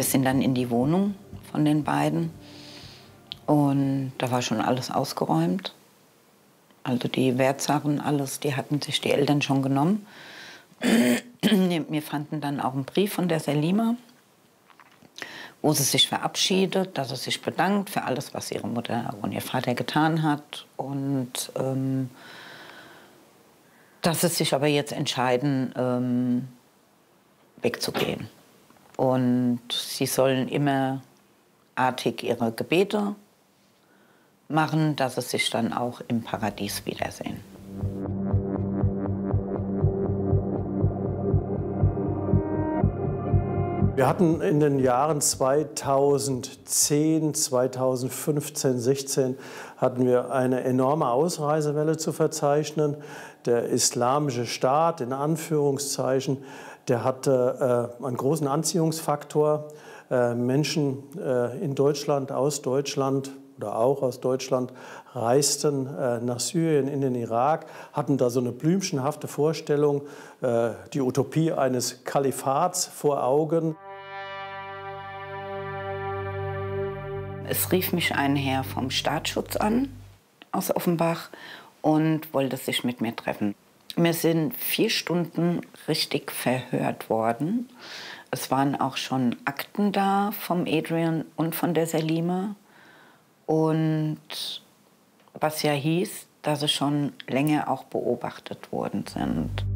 Wir sind dann in die Wohnung von den beiden und da war schon alles ausgeräumt. Also die Wertsachen, alles, die hatten sich die Eltern schon genommen. Wir fanden dann auch einen Brief von der Selima, wo sie sich verabschiedet, dass sie sich bedankt für alles, was ihre Mutter und ihr Vater getan hat. Und dass sie sich aber jetzt entscheiden, wegzugehen. Und sie sollen immer artig ihre Gebete machen, dass sie sich dann auch im Paradies wiedersehen. Wir hatten in den Jahren 2010, 2015, 16 hatten wir eine enorme Ausreisewelle zu verzeichnen. Der Islamische Staat, in Anführungszeichen, der hatte einen großen Anziehungsfaktor. Menschen in Deutschland, aus Deutschland oder auch aus Deutschland reisten nach Syrien, in den Irak, hatten da so eine blümchenhafte Vorstellung, die Utopie eines Kalifats vor Augen. Es rief mich ein Herr vom Staatsschutz an aus Offenbach und wollte sich mit mir treffen. Wir sind 4 Stunden richtig verhört worden. Es waren auch schon Akten da vom Adrian und von der Selima. Und was ja hieß, dass sie schon länger auch beobachtet worden sind.